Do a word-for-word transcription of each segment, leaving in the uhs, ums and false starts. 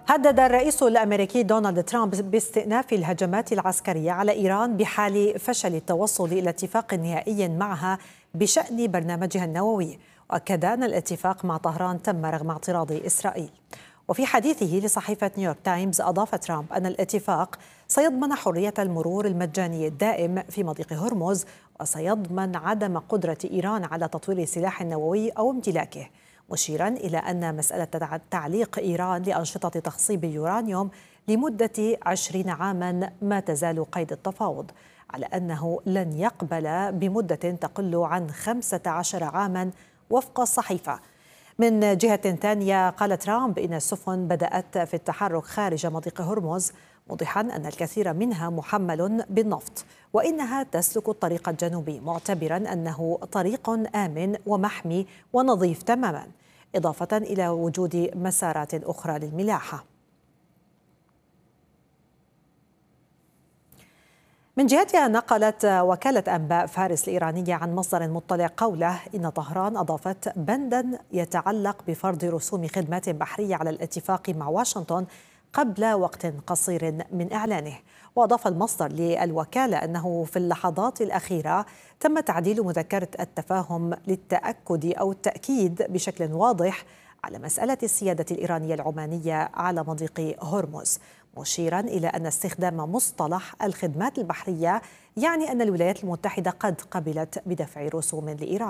هدد الرئيس الأمريكي دونالد ترامب باستئناف الهجمات العسكرية على إيران بحال فشل التوصل إلى اتفاق نهائي معها بشأن برنامجها النووي، وأكد أن الاتفاق مع طهران تم رغم اعتراض إسرائيل. وفي حديثه لصحيفة نيويورك تايمز أضاف ترامب أن الاتفاق سيضمن حرية المرور المجاني الدائم في مضيق هرمز، وسيضمن عدم قدرة إيران على تطوير سلاح نووي أو امتلاكه، مشيرا إلى أن مسألة تعليق إيران لأنشطة تخصيب اليورانيوم لمدة عشرين عاما ما تزال قيد التفاوض، على أنه لن يقبل بمدة تقل عن خمسة عشر عاما وفق الصحيفة. من جهة ثانية قال ترامب إن السفن بدأت في التحرك خارج مضيق هرمز، موضحا أن الكثير منها محمل بالنفط وإنها تسلك الطريق الجنوبي، معتبرا أنه طريق آمن ومحمي ونظيف تماما، إضافة إلى وجود مسارات أخرى للملاحة. من جهتها نقلت وكالة أنباء فارس الإيرانية عن مصدر مطلع قوله إن طهران أضافت بندا يتعلق بفرض رسوم خدمات بحرية على الاتفاق مع واشنطن قبل وقت قصير من إعلانه. وأضاف المصدر للوكالة أنه في اللحظات الأخيرة تم تعديل مذكرة التفاهم للتأكد أو التأكيد بشكل واضح على مسألة السيادة الإيرانية العمانية على مضيق هرمز، مشيرا إلى أن استخدام مصطلح الخدمات البحرية يعني أن الولايات المتحدة قد قبلت بدفع رسوم لإيران.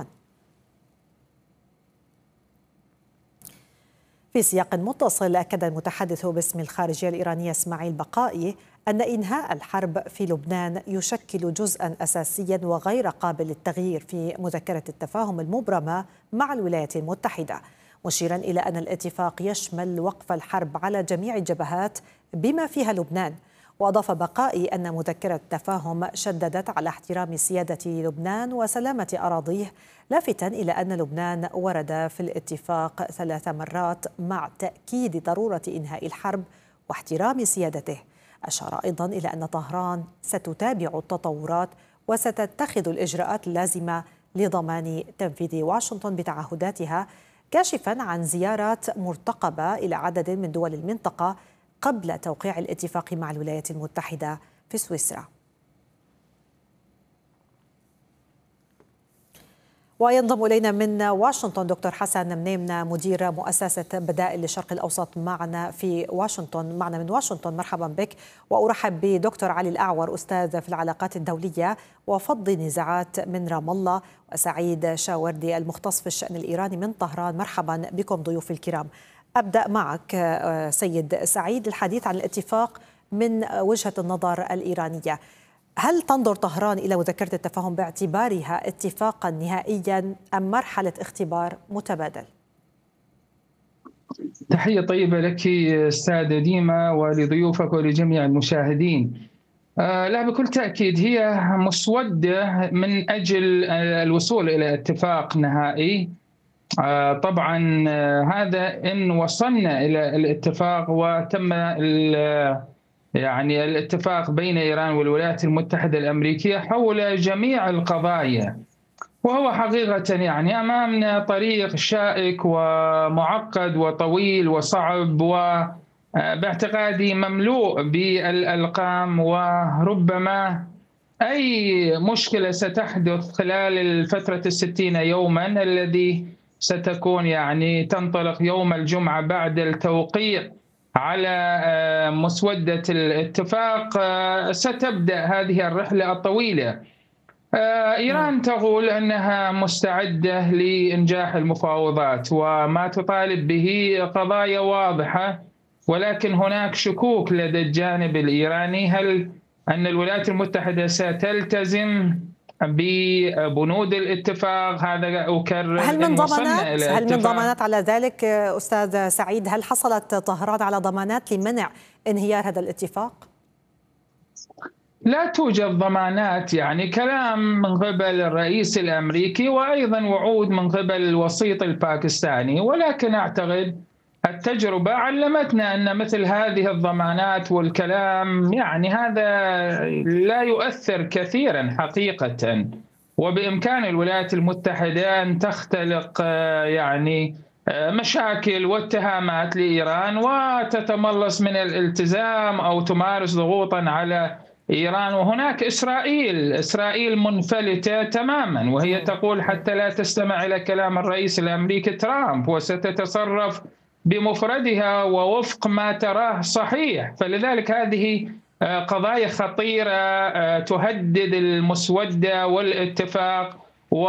في سياق متصل، أكد المتحدث باسم الخارجية الإيرانية إسماعيل بقائي أن إنهاء الحرب في لبنان يشكل جزءا أساسيا وغير قابل للتغيير في مذكرة التفاهم المبرمة مع الولايات المتحدة، مشيرا إلى أن الاتفاق يشمل وقف الحرب على جميع الجبهات بما فيها لبنان. وأضاف بقائي أن مذكرة التفاهم شددت على احترام سيادة لبنان وسلامة أراضيه، لافتا إلى أن لبنان ورد في الاتفاق ثلاث مرات مع تأكيد ضرورة إنهاء الحرب واحترام سيادته. أشار أيضا إلى أن طهران ستتابع التطورات وستتخذ الإجراءات اللازمة لضمان تنفيذ واشنطن بتعهداتها، كاشفا عن زيارات مرتقبة إلى عدد من دول المنطقة قبل توقيع الاتفاق مع الولايات المتحدة في سويسرا. وينضم إلينا من واشنطن دكتور حسن منيمنة، مدير مؤسسة بدائل للشرق الأوسط، معنا في واشنطن معنا من واشنطن. مرحبا بك. وأرحب بدكتور علي الأعور، أستاذ في العلاقات الدولية وفض النزاعات من رام الله، وسعيد شاوردي المختص في الشأن الإيراني من طهران. مرحبا بكم ضيوف الكرام. أبدأ معك سيد سعيد الحديث عن الاتفاق من وجهة النظر الإيرانية. هل تنظر طهران إلى مذكرة التفاهم باعتبارها اتفاقا نهائيا أم مرحلة اختبار متبادل؟ تحية طيبة لك أستاذة ديما ولضيوفك ولجميع المشاهدين. آه لا، بكل تأكيد هي مسودة من أجل الوصول إلى اتفاق نهائي. آه طبعا آه هذا إن وصلنا إلى الاتفاق وتم يعني الاتفاق بين إيران والولايات المتحدة الأمريكية حول جميع القضايا، وهو حقيقة يعني أمامنا طريق شائك ومعقد وطويل وصعب، وباعتقادي مملوء بالألقام، وربما أي مشكلة ستحدث خلال الفترة الستين يوما الذي ستكون يعني تنطلق يوم الجمعة بعد التوقيع على مسودة الاتفاق ستبدأ هذه الرحلة الطويلة. إيران تقول أنها مستعدة لإنجاح المفاوضات وما تطالب به قضايا واضحة، ولكن هناك شكوك لدى الجانب الإيراني هل أن الولايات المتحدة ستلتزم ببنود الاتفاق. هذا أكرر هل من ضمانات هل من ضمانات على ذلك أستاذ سعيد؟ هل حصلت طهران على ضمانات لمنع انهيار هذا الاتفاق؟ لا توجد ضمانات، يعني كلام من قبل الرئيس الأمريكي وأيضا وعود من قبل الوسيط الباكستاني، ولكن أعتقد التجربة علمتنا أن مثل هذه الضمانات والكلام يعني هذا لا يؤثر كثيرا حقيقة، وبإمكان الولايات المتحدة أن تختلق يعني مشاكل واتهامات لإيران وتتملص من الالتزام أو تمارس ضغوطا على إيران. وهناك إسرائيل إسرائيل منفلتة تماما، وهي تقول حتى لا تستمع إلى كلام الرئيس الأمريكي ترامب وستتصرف بمفردها ووفق ما تراه صحيح. فلذلك هذه قضايا خطيرة تهدد المسودة والاتفاق،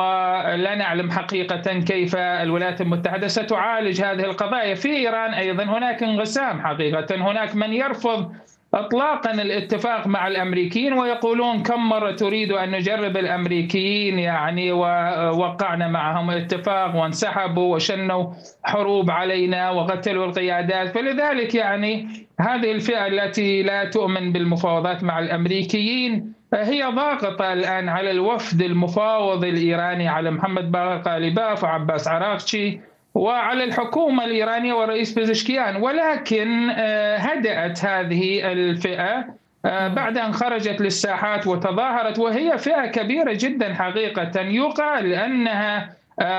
ولا نعلم حقيقة كيف الولايات المتحدة ستعالج هذه القضايا. في إيران أيضا هناك انقسام حقيقة، هناك من يرفض اطلاقا الاتفاق مع الامريكيين ويقولون كم مره تريد ان نجرب الامريكيين يعني، ووقعنا معهم اتفاق وانسحبوا وشنوا حروب علينا وقتلوا القيادات. فلذلك يعني هذه الفئه التي لا تؤمن بالمفاوضات مع الامريكيين هي ضاغطه الان على الوفد المفاوض الايراني، على محمد باقر غالباف وعباس عراقچي، وعلى الحكومة الإيرانية والرئيس بيزشكيان. ولكن هدأت هذه الفئة بعد أن خرجت للساحات وتظاهرت، وهي فئة كبيرة جدا حقيقة. يقال أنها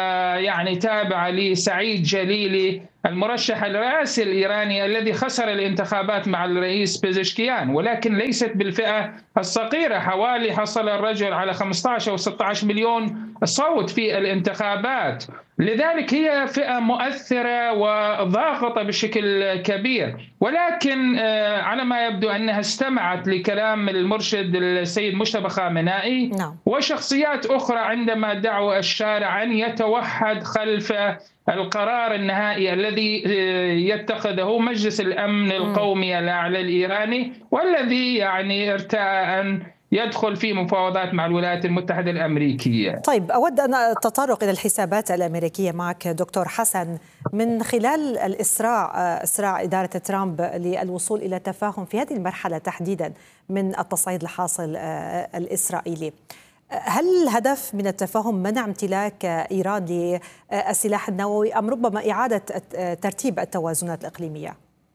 يعني تابعة لسعيد جليلي المرشح الرئاسي الإيراني الذي خسر الانتخابات مع الرئيس بيزشكيان، ولكن ليست بالفئة الصغيرة. حوالي حصل الرجل على خمسة عشر أو ستة عشر مليون صوت في الانتخابات. لذلك هي فئة مؤثرة وضاغطة بشكل كبير، ولكن على ما يبدو أنها استمعت لكلام المرشد السيد مجتبى خامنائي نعم. وشخصيات أخرى عندما دعوا الشارع أن يتوحد خلف القرار النهائي الذي يتخذه مجلس الأمن القومي الأعلى الإيراني، والذي يعني ارتأى أن يدخل في مفاوضات مع الولايات المتحدة الأمريكية. طيب، أود أن أتطرق إلى الحسابات الأمريكية معك دكتور حسن. من خلال الإسراع إسراع إدارة ترامب للوصول إلى تفاهم في هذه المرحلة تحديدا من التصعيد الحاصل الإسرائيلي، هل الهدف من التفاهم منع امتلاك إيران للسلاح النووي أم ربما إعادة ترتيب التوازنات الإقليمية؟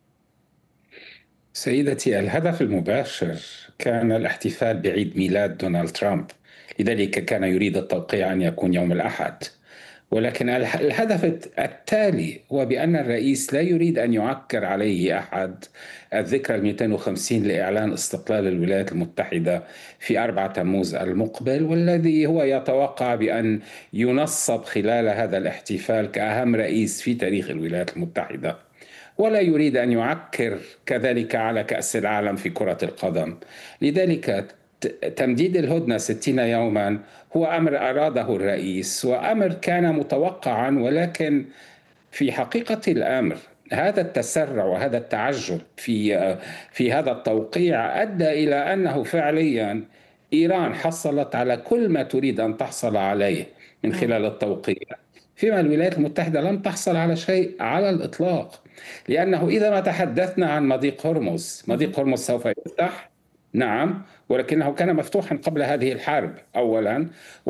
سيدتي، الهدف المباشر كان الاحتفال بعيد ميلاد دونالد ترامب، لذلك كان يريد التوقيع أن يكون يوم الأحد. ولكن الهدف التالي هو بأن الرئيس لا يريد أن يعكر عليه أحد الذكرى المئتين وخمسين لإعلان استقلال الولايات المتحدة في أربعة تموز المقبل، والذي هو يتوقع بأن ينصب خلال هذا الاحتفال كأهم رئيس في تاريخ الولايات المتحدة. ولا يريد أن يعكر كذلك على كأس العالم في كرة القدم. لذلك تمديد الهدنة ستين يوما هو أمر أراده الرئيس وأمر كان متوقعا، ولكن في حقيقة الأمر هذا التسرع وهذا التعجل في في هذا التوقيع أدى إلى أنه فعليا إيران حصلت على كل ما تريد أن تحصل عليه من خلال التوقيع، فيما الولايات المتحدة لم تحصل على شيء على الإطلاق. لأنه إذا ما تحدثنا عن مضيق هرمز، مضيق هرمز سوف يفتح، نعم، ولكنه كان مفتوحا قبل هذه الحرب أولا،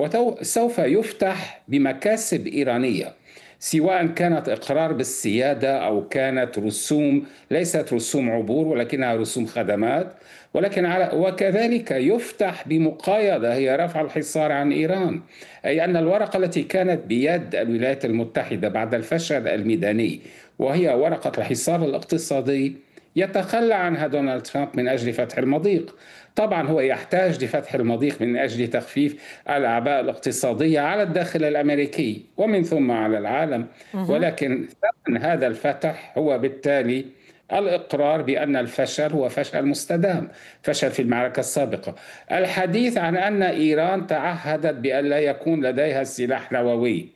وسوف يفتح بمكاسب إيرانية، سواء كانت إقرار بالسيادة أو كانت رسوم، ليست رسوم عبور ولكنها رسوم خدمات، ولكن على وكذلك يفتح بمقايضة هي رفع الحصار عن إيران. أي أن الورقة التي كانت بيد الولايات المتحدة بعد الفشل الميداني وهي ورقة الحصار الاقتصادي يتخلى عنها دونالد ترامب من أجل فتح المضيق. طبعا هو يحتاج لفتح المضيق من أجل تخفيف الأعباء الاقتصادية على الداخل الأمريكي ومن ثم على العالم، ولكن ثمن هذا الفتح هو بالتالي الإقرار بأن الفشل هو فشل مستدام، فشل في المعركة السابقة. الحديث عن أن إيران تعهدت بأن لا يكون لديها سلاح نووي،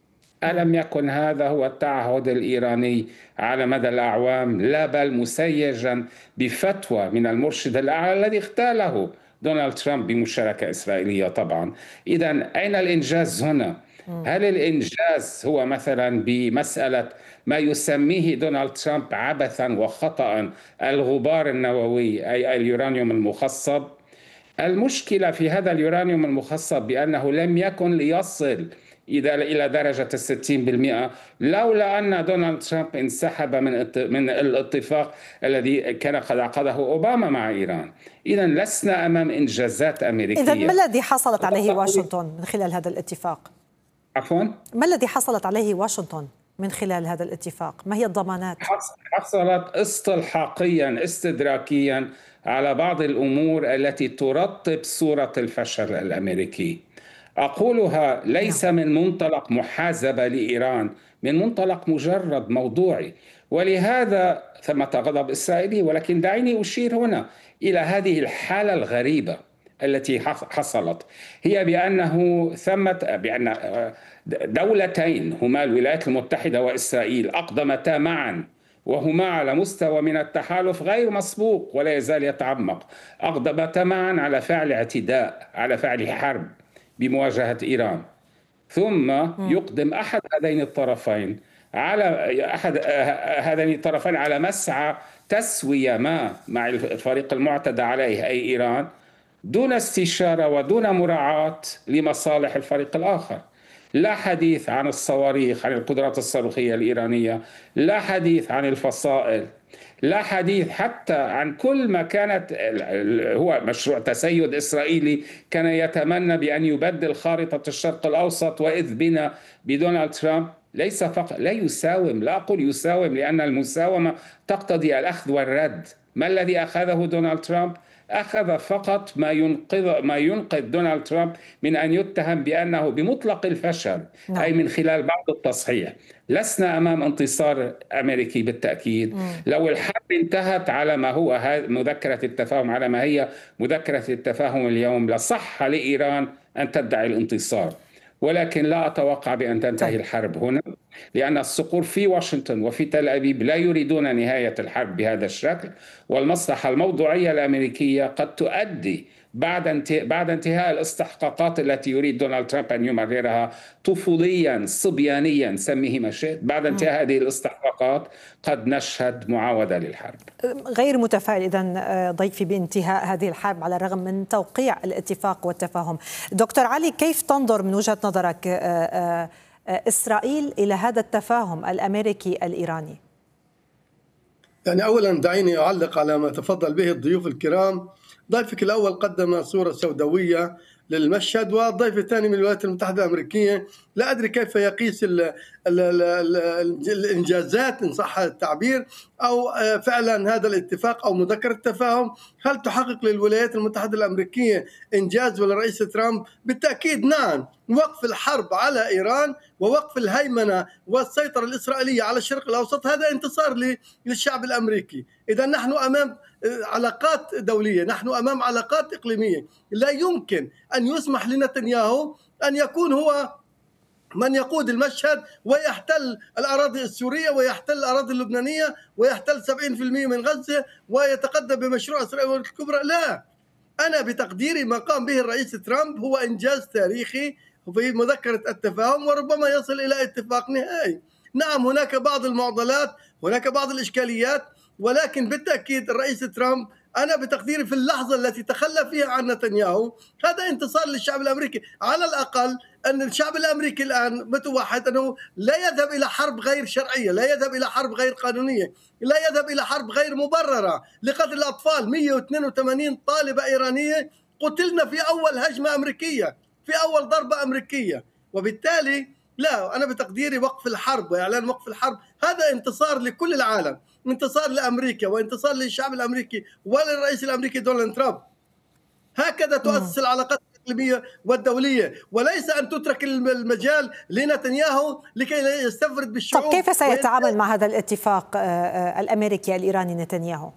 ألم يكن هذا هو التعهد الإيراني على مدى الأعوام؟ لا، بل مسيجا بفتوى من المرشد الأعلى الذي اغتاله دونالد ترامب بمشاركة إسرائيلية طبعا. إذن أين الإنجاز هنا؟ هل الإنجاز هو مثلا بمسألة ما يسميه دونالد ترامب عبثا وخطأ الغبار النووي أي اليورانيوم المخصب؟ المشكلة في هذا اليورانيوم المخصب بأنه لم يكن ليصل إلى درجة الستين بالمئة لولا أن دونالد ترامب انسحب من من الاتفاق الذي كان قد عقده أوباما مع إيران. إذا لسنا أمام إنجازات أمريكية. إذا ما الذي حصلت عليه واشنطن من خلال هذا الاتفاق؟ عفوا؟ ما الذي حصلت عليه واشنطن من خلال هذا الاتفاق؟ ما هي الضمانات؟ حصلت استلحاقيا استدراكيا على بعض الأمور التي ترطب صورة الفشل الأمريكي. أقولها ليس من منطلق محازبة لإيران، من منطلق مجرد موضوعي، ولهذا ثمة غضب إسرائيلي. ولكن دعيني أشير هنا إلى هذه الحالة الغريبة التي حصلت، هي بأنه ثمة بأن دولتين هما الولايات المتحدة وإسرائيل أقدمتا معا، وهما على مستوى من التحالف غير مسبوق ولا يزال يتعمق، أقدمتا معا على فعل اعتداء، على فعل حرب بمواجهة إيران. ثم يقدم أحد هذين الطرفين على أحد هذين الطرفين على مسعى تسوية ما مع الفريق المعتدى عليه أي إيران، دون استشارة ودون مراعاة لمصالح الفريق الآخر. لا حديث عن الصواريخ، عن القدرات الصاروخية الإيرانية، لا حديث عن الفصائل، لا حديث حتى عن كل ما كانت هو مشروع تسيد إسرائيلي كان يتمنى بأن يبدل خارطة الشرق الأوسط، وإذ بنا بدونالد ترامب ليس فقط لا يساوم، لا أقول يساوم لأن المساومة تقتضي الأخذ والرد. ما الذي أخذه دونالد ترامب؟ أخذ فقط ما ينقذ ما ينقذ دونالد ترامب من أن يتهم بأنه بمطلق الفشل، نعم. أي من خلال بعض التصحيح. لسنا أمام انتصار أمريكي بالتأكيد. مم. لو الحرب انتهت على ما هو مذكرة التفاهم، على ما هي مذكرة التفاهم اليوم، لصح لإيران أن تدعي الانتصار، ولكن لا أتوقع بأن تنتهي طيب. الحرب هنا، لأن الصقور في واشنطن وفي تل أبيب لا يريدون نهاية الحرب بهذا الشكل، والمصلحة الموضوعية الأمريكية قد تؤدي بعد بعد انتهاء الاستحقاقات التي يريد دونالد ترامب أن يمررها طفوليا صبيانيا سميه ما شئت، بعد انتهاء هذه الاستحقاقات قد نشهد معاودة للحرب. غير متفائل إذن ضيفي بانتهاء هذه الحرب على الرغم من توقيع الاتفاق والتفاهم. دكتور علي، كيف تنظر من وجهة نظرك إسرائيل إلى هذا التفاهم الأمريكي الإيراني؟ يعني أولا دعيني أعلق على ما تفضل به الضيوف الكرام. ضيفك الأول قدم صورة سوداوية للمشهد، والضيف الثاني من الولايات المتحدة الأمريكية لا أدري كيف يقيس ال ال ال ال الإنجازات إن صح التعبير، أو فعلا هذا الاتفاق أو مذكرة التفاهم هل تحقق للولايات المتحدة الأمريكية إنجاز ولرئيس ترامب؟ بالتأكيد نعم. وقف الحرب على إيران ووقف الهيمنة والسيطرة الإسرائيلية على الشرق الأوسط هذا انتصار للشعب الأمريكي. إذا نحن أمام علاقات دولية، نحن أمام علاقات إقليمية. لا يمكن أن يسمح لنتنياهو أن يكون هو من يقود المشهد ويحتل الأراضي السورية ويحتل الأراضي اللبنانية ويحتل سبعين بالمئة من غزة ويتقدم بمشروع إسرائيل الكبرى. لا، أنا بتقديري ما قام به الرئيس ترامب هو إنجاز تاريخي في مذكرة التفاهم، وربما يصل إلى اتفاق نهائي. نعم هناك بعض المعضلات، هناك بعض الإشكاليات، ولكن بالتأكيد الرئيس ترامب أنا بتقديري في اللحظة التي تخلى فيها عن نتنياهو هذا انتصار للشعب الأمريكي. على الأقل أن الشعب الأمريكي الآن متوحد أنه لا يذهب إلى حرب غير شرعية، لا يذهب إلى حرب غير قانونية، لا يذهب إلى حرب غير مبررة لقتل الأطفال. مئة واثنين وثمانين طالبة إيرانية قتلنا في أول هجمة أمريكية، في أول ضربة أمريكية. وبالتالي لا، أنا بتقديري وقف الحرب وإعلان وقف الحرب هذا انتصار لكل العالم، انتصار لأمريكا وانتصار للشعب الأمريكي وللرئيس الأمريكي دونالد ترامب. هكذا تؤسس العلاقات الإقليمية والدولية، وليس أن تترك المجال لنتنياهو لكي لا يستفرد بالشعوب. طب كيف سيتعامل مع هذا الاتفاق الأمريكي الإيراني نتنياهو؟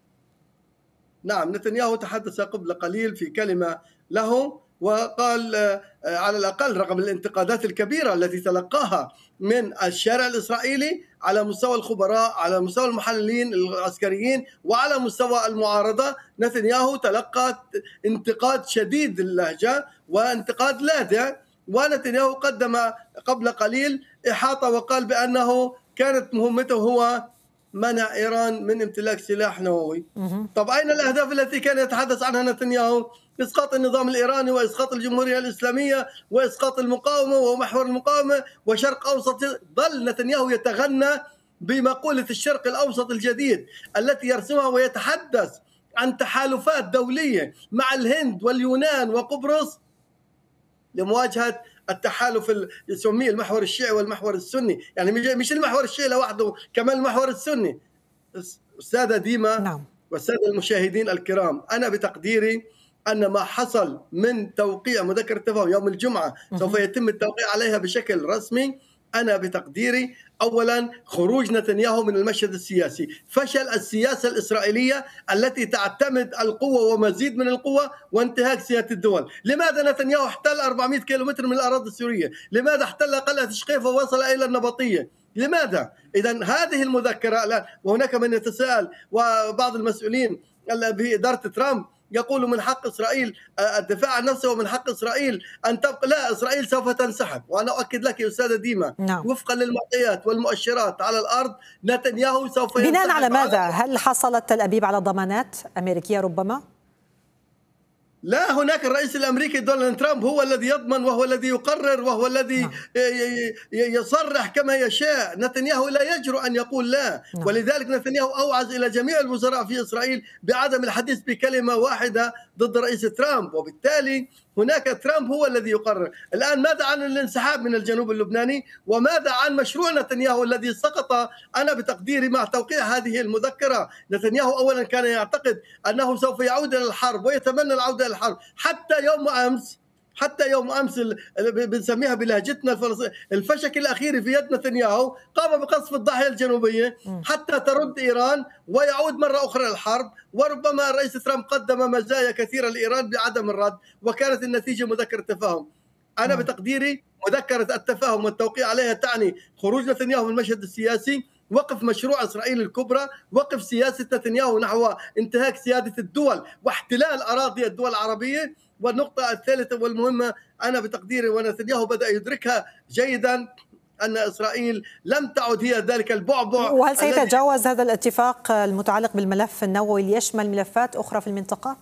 نعم، نتنياهو تحدث قبل قليل في كلمة له وقال على الأقل رغم الانتقادات الكبيرة التي تلقاها من الشارع الإسرائيلي على مستوى الخبراء، على مستوى المحللين العسكريين، وعلى مستوى المعارضة، نتنياهو تلقى انتقاد شديد اللهجة وانتقاد لاذع. ونتنياهو قدم قبل قليل إحاطة وقال بأنه كانت مهمته هو منع إيران من امتلاك سلاح نووي. طب أين الأهداف التي كان يتحدث عنها نتنياهو؟ إسقاط النظام الإيراني وإسقاط الجمهورية الإسلامية وإسقاط المقاومة ومحور المقاومة وشرق أوسط. ظل نتنياهو يتغنى بمقولة الشرق الأوسط الجديد التي يرسمها ويتحدث عن تحالفات دولية مع الهند واليونان وقبرص لمواجهة التحالف ال- يسميه المحور الشيعي والمحور السني، يعني مش مش المحور الشيعي لوحده، كمان المحور السني. أستاذة ديما نعم. والسادة المشاهدين الكرام، أنا بتقديري أن ما حصل من توقيع مذكرة التفاهم يوم الجمعة سوف يتم التوقيع عليها بشكل رسمي. أنا بتقديري أولا خروج نتنياهو من المشهد السياسي، فشل السياسة الإسرائيلية التي تعتمد القوة ومزيد من القوة وانتهاك سيادة الدول. لماذا نتنياهو احتل أربعمئة كيلومتر من الأراضي السورية؟ لماذا احتل قلعة شقيفة ووصل إلى النبطية؟ لماذا؟ إذا هذه المذكرة الآن، وهناك من يتساءل وبعض المسؤولين بإدارة ترامب يقول من حق إسرائيل الدفاع عن نفسه ومن حق إسرائيل أن تبقى. لا، إسرائيل سوف تنسحب، وأنا أؤكد لك يا أستاذة ديما نعم. وفقا للمعطيات والمؤشرات على الأرض نتنياهو سوف ينسحب. بناء على ماذا؟ هل حصلت تل أبيب على ضمانات أمريكية ربما؟ لا، هناك الرئيس الأمريكي دونالد ترامب هو الذي يضمن وهو الذي يقرر وهو الذي نعم. يصرح كما يشاء. نتنياهو لا يجرؤ أن يقول لا. نعم. ولذلك نتنياهو أوعز إلى جميع الوزراء في إسرائيل بعدم الحديث بكلمة واحدة ضد رئيس ترامب، وبالتالي هناك ترامب هو الذي يقرر. الآن ماذا عن الانسحاب من الجنوب اللبناني؟ وماذا عن مشروع نتنياهو الذي سقط؟ أنا بتقديري مع توقيع هذه المذكرة نتنياهو أولا كان يعتقد أنه سوف يعود إلى الحرب ويتمنى العودة إلى الحرب. حتى يوم أمس حتى يوم أمس بنسميها بلهجتنا الفلسطينية الفشك الأخير في يد نتنياهو، قام بقصف الضاحية الجنوبية حتى ترد إيران ويعود مرة أخرى الحرب. وربما الرئيس ترامب قدم مزايا كثيرة لإيران بعدم الرد، وكانت النتيجة مذكرة تفاهم. أنا بتقديري مذكرة التفاهم والتوقيع عليها تعني خروج نتنياهو من المشهد السياسي، وقف مشروع إسرائيل الكبرى، وقف سياسة نتنياهو نحو انتهاك سيادة الدول واحتلال أراضي الدول العربية. والنقطة الثالثة والمهمة أنا بتقديري ونتنياهو بدأ يدركها جيدا أن إسرائيل لم تعد هي ذلك البعبع. وهل سيتجاوز هذا الاتفاق المتعلق بالملف النووي ليشمل ملفات أخرى في المنطقة؟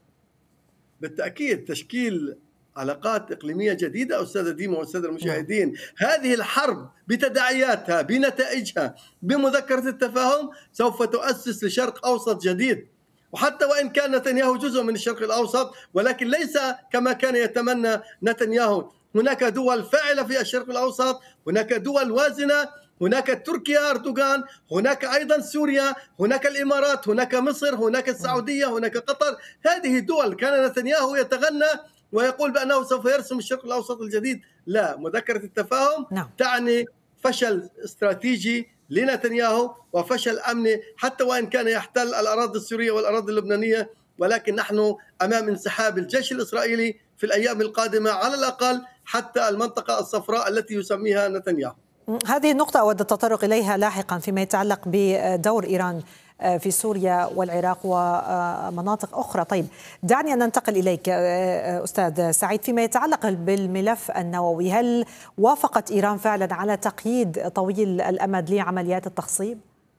بالتأكيد تشكيل علاقات إقليمية جديدة أستاذة ديما والسادة المشاهدين. هذه الحرب بتداعياتها بنتائجها بمذكرة التفاهم سوف تؤسس لشرق أوسط جديد. وحتى وإن كان نتنياهو جزء من الشرق الأوسط، ولكن ليس كما كان يتمنى نتنياهو. هناك دول فاعلة في الشرق الأوسط، هناك دول وازنة، هناك تركيا أردوغان، هناك أيضا سوريا، هناك الإمارات، هناك مصر، هناك السعودية، هناك قطر. هذه دول كان نتنياهو يتغنى ويقول بأنه سوف يرسم الشرق الأوسط الجديد. لا، مذكرة التفاهم نعم. تعني فشل استراتيجي لنتنياهو وفشل أمني، حتى وإن كان يحتل الأراضي السورية والأراضي اللبنانية. ولكن نحن أمام انسحاب الجيش الإسرائيلي في الأيام القادمة على الأقل حتى المنطقة الصفراء التي يسميها نتنياهو. هذه النقطة أود التطرق إليها لاحقا فيما يتعلق بدور إيران في سوريا والعراق ومناطق أخرى. طيب دعني أن ننتقل إليك أستاذ سعيد فيما يتعلق بالملف النووي. هل وافقت إيران فعلا على تقييد طويل الأمد لعمليات التخصيب؟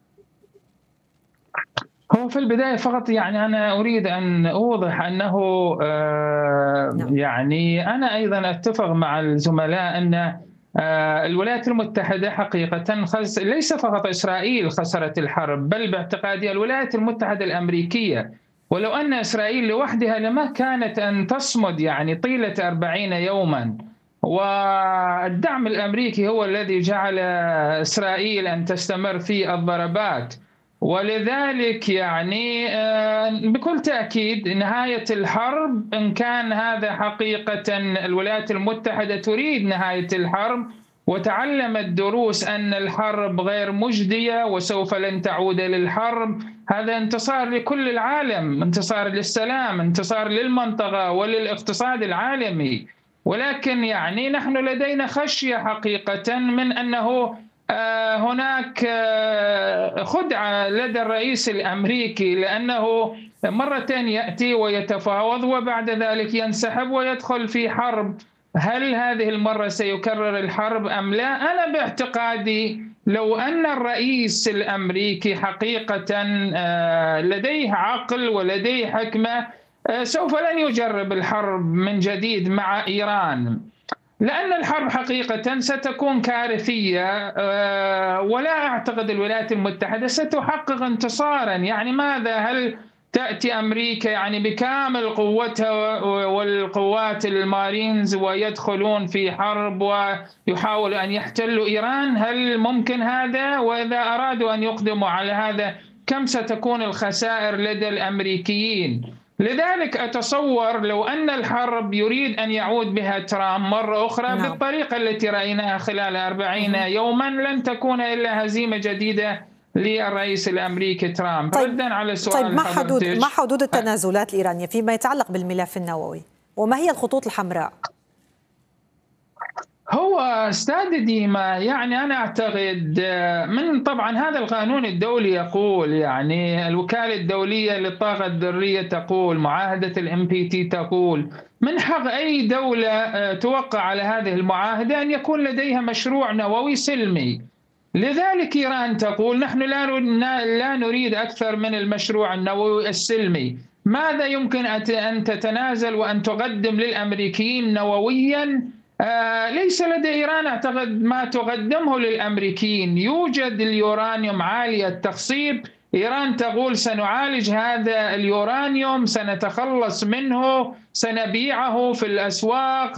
هو في البداية فقط يعني أنا أريد أن أوضح أنه آه يعني أنا أيضا أتفق مع الزملاء أن الولايات المتحدة حقيقة خس... ليس فقط إسرائيل خسرت الحرب، بل باعتقادي الولايات المتحدة الأمريكية. ولو أن إسرائيل لوحدها لما كانت أن تصمد يعني طيلة أربعين يوما، والدعم الأمريكي هو الذي جعل إسرائيل أن تستمر في الضربات. ولذلك يعني بكل تأكيد نهاية الحرب، إن كان هذا حقيقة الولايات المتحدة تريد نهاية الحرب وتعلمت دروس أن الحرب غير مجدية وسوف لن تعود للحرب، هذا انتصار لكل العالم، انتصار للسلام، انتصار للمنطقة وللاقتصاد العالمي. ولكن يعني نحن لدينا خشية حقيقة من أنه هناك خدعة لدى الرئيس الأمريكي، لأنه مرة يأتي ويتفاوض وبعد ذلك ينسحب ويدخل في حرب. هل هذه المرة سيكرر الحرب أم لا؟ أنا باعتقادي لو أن الرئيس الأمريكي حقيقة لديه عقل ولديه حكمة سوف لن يجرب الحرب من جديد مع إيران، لأن الحرب حقيقة ستكون كارثية، ولا أعتقد الولايات المتحدة ستحقق انتصارا. يعني ماذا؟ هل تأتي أمريكا يعني بكامل قوتها والقوات المارينز ويدخلون في حرب ويحاولوا أن يحتلوا إيران؟ هل ممكن هذا؟ وإذا أرادوا أن يقدموا على هذا كم ستكون الخسائر لدى الأمريكيين؟ لذلك أتصور لو أن الحرب يريد أن يعود بها ترامب مرة أخرى نعم. بالطريقة التي رأيناها خلال أربعين يوما لن تكون إلا هزيمة جديدة للرئيس الأمريكي ترامب. طيب. ردا على السؤال طيب ما حدود ما حدود التنازلات الإيرانية فيما يتعلق بالملف النووي، وما هي الخطوط الحمراء؟ هو أستاذ ديما يعني أنا أعتقد من طبعا هذا القانون الدولي يقول، يعني الوكالة الدولية للطاقة الذرية تقول، معاهدة الام بي تي تقول من حق أي دولة توقع على هذه المعاهدة أن يكون لديها مشروع نووي سلمي. لذلك إيران تقول نحن لا نريد أكثر من المشروع النووي السلمي. ماذا يمكن أن تتنازل وأن تقدم للأمريكيين نوويا؟ آه ليس لدى إيران أعتقد ما تقدمه للأمريكيين. يوجد اليورانيوم عالي التخصيب، إيران تقول سنعالج هذا اليورانيوم، سنتخلص منه، سنبيعه في الأسواق،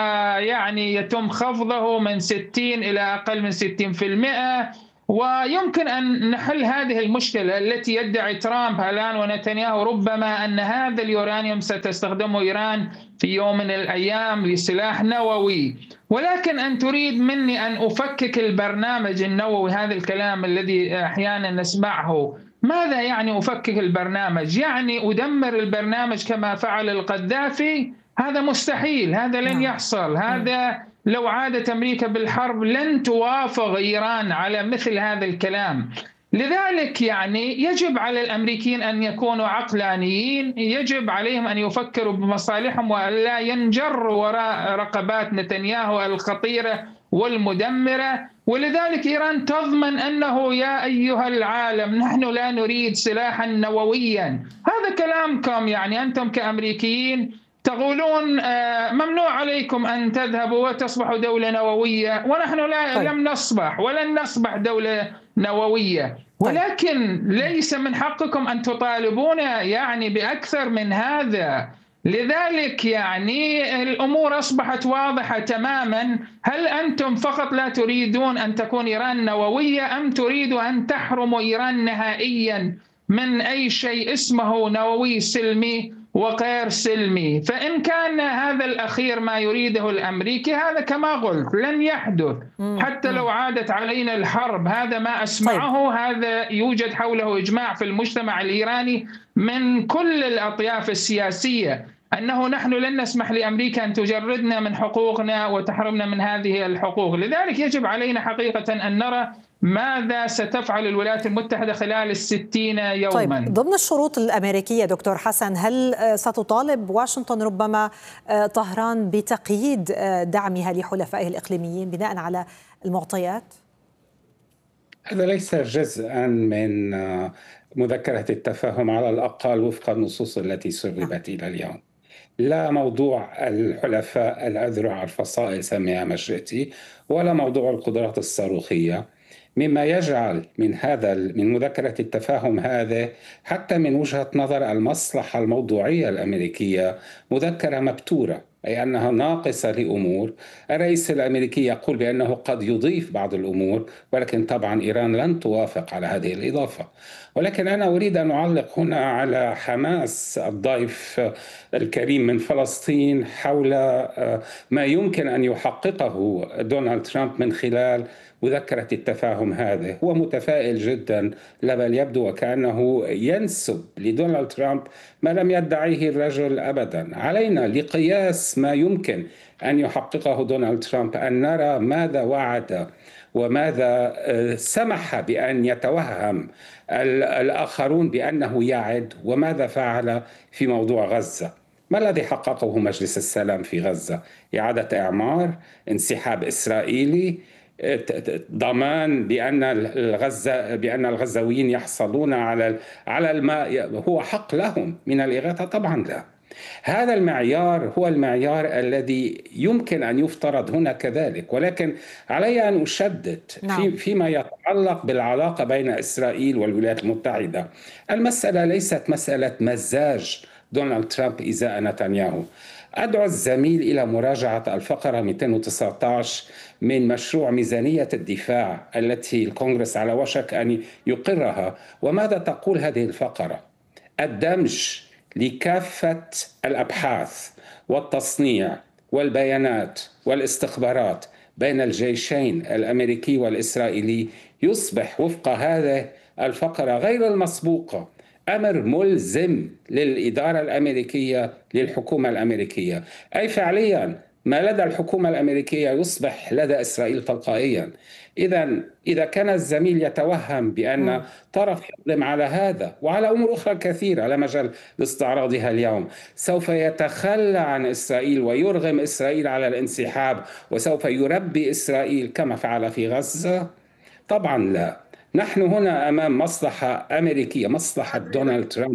سيعني يتم خفضه من ستين إلى أقل من ستين بالمئة، ويمكن أن نحل هذه المشكلة التي يدعي ترامب الآن ونتنياهو ربما أن هذا اليورانيوم ستستخدمه إيران في يوم من الأيام لسلاح نووي. ولكن أن تريد مني أن أفكك البرنامج النووي، هذا الكلام الذي أحيانا نسمعه، ماذا يعني أفكك البرنامج؟ يعني أدمر البرنامج كما فعل القذافي؟ هذا مستحيل، هذا لن يحصل. هذا لو عادت أمريكا بالحرب لن توافق إيران على مثل هذا الكلام. لذلك يعني يجب على الأمريكيين أن يكونوا عقلانيين، يجب عليهم أن يفكروا بمصالحهم ولا ينجروا وراء رقبات نتنياهو الخطيرة والمدمرة. ولذلك إيران تضمن أنه يا أيها العالم نحن لا نريد سلاحا نوويا. هذا كلامكم، يعني أنتم كأمريكيين تقولون ممنوع عليكم أن تذهبوا وتصبحوا دولة نووية، ونحن لا طيب. لم نصبح ولن نصبح دولة نووية، ولكن ليس من حقكم أن تطالبونا يعني بأكثر من هذا. لذلك يعني الأمور أصبحت واضحة تماما. هل أنتم فقط لا تريدون أن تكون إيران نووية، أم تريدوا أن تحرموا إيران نهائيا من أي شيء اسمه نووي سلمي وغير سلمي؟ فإن كان هذا الأخير ما يريده الأمريكي، هذا كما قلت لن يحدث حتى لو عادت علينا الحرب. هذا ما أسمعه، طيب. هذا يوجد حوله إجماع في المجتمع الإيراني من كل الأطياف السياسية، أنه نحن لن نسمح لأمريكا أن تجردنا من حقوقنا وتحرمنا من هذه الحقوق. لذلك يجب علينا حقيقة أن نرى ماذا ستفعل الولايات المتحدة خلال الستين يوما. طيب ضمن الشروط الأمريكية دكتور حسن، هل ستطالب واشنطن ربما طهران بتقييد دعمها لحلفائه الإقليميين بناء على المعطيات؟ هذا ليس جزءا من مذكرة التفاهم على الأقل وفق النصوص التي سربت إلى اليوم. لا موضوع الحلفاء الأذرع الفصائل سميها ما شئت، ولا موضوع القدرات الصاروخية، مما يجعل من هذا من مذكرة التفاهم هذا حتى من وجهة نظر المصلحة الموضوعية الأمريكية مذكرة مبتورة، أي أنها ناقصة لأمور. الرئيس الأمريكي يقول بأنه قد يضيف بعض الأمور، ولكن طبعا إيران لن توافق على هذه الإضافة. ولكن أنا أريد أن أعلق هنا على حماس الضيف الكريم من فلسطين حول ما يمكن أن يحققه دونالد ترامب من خلال مذكرة التفاهم هذا. هو متفائل جدا، لا بل يبدو وكأنه ينسب لدونالد ترامب ما لم يدعيه الرجل أبدا. علينا لقياس ما يمكن أن يحققه دونالد ترامب أن نرى ماذا وعد وماذا سمح بأن يتوهم الآخرون بأنه يعد، وماذا فعل في موضوع غزة. ما الذي حققه مجلس السلام في غزة؟ إعادة إعمار، انسحاب إسرائيلي، ضمان بأن الغزة بأن الغزاويين يحصلون على على الماء هو حق لهم من الإغاثة؟ طبعا لا. هذا المعيار هو المعيار الذي يمكن أن يفترض هنا كذلك، ولكن علي أن أشدد نعم. في فيما يتعلق بالعلاقة بين إسرائيل والولايات المتحدة. المسألة ليست مسألة مزاج دونالد ترامب إزاء نتنياهو. أدعو الزميل إلى مراجعة الفقرة مئتين وتسعة عشر من مشروع ميزانية الدفاع التي الكونغرس على وشك أن يقرها. وماذا تقول هذه الفقرة؟ الدمج لكافة الأبحاث والتصنيع والبيانات والاستخبارات بين الجيشين الأمريكي والإسرائيلي يصبح وفق هذه الفقرة غير المسبوقة أمر ملزم للإدارة الأمريكية للحكومة الأمريكية، أي فعليا ما لدى الحكومة الأمريكية يصبح لدى إسرائيل تلقائيا. إذا إذا كان الزميل يتوهم بأن طرف يقدم على هذا وعلى أمور أخرى كثيرة لا مجال لاستعراضها اليوم سوف يتخلى عن إسرائيل ويرغم إسرائيل على الانسحاب وسوف يربي إسرائيل كما فعل في غزة، طبعا لا. نحن هنا أمام مصلحة أمريكية، مصلحة دونالد ترامب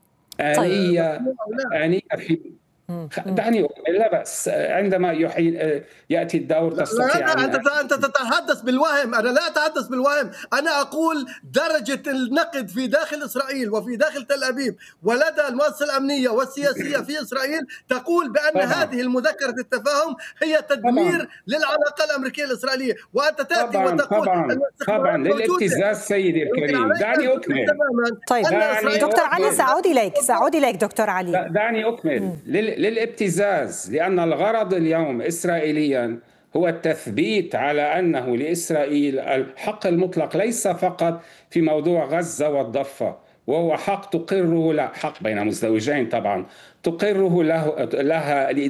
آنية آنية في دعني أكمل. لا بأس، عندما يحيي يأتي الدور تستطيع أن... أنت تتحدث بالوهم، أنا لا أتحدث بالوهم، أنا أقول درجة النقد في داخل إسرائيل وفي داخل تل أبيب ولدى المؤسسة الأمنية والسياسية في إسرائيل تقول بأن طبعا. هذه المذكرة التفاهم هي تدمير طبعا. للعلاقة الأمريكية الإسرائيلية، وأنت تأتي طبعا. وتقول طبعا طبعا للابتزاز سيدي الكريم. دعني أكمل. طيب دعني دكتور أكمل. علي سأعود إليك سأعود إليك دكتور علي. دعني أكمل. للابتزاز، لأن الغرض اليوم إسرائيليا هو التثبيت على أنه لإسرائيل الحق المطلق ليس فقط في موضوع غزة والضفة، وهو حق تقره لا حق بين مزدوجين طبعا تقره له لها